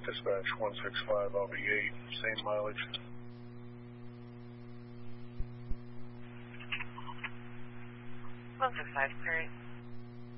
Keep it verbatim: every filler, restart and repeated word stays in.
Dispatch one six five, I'll be eight, same mileage. one six five, current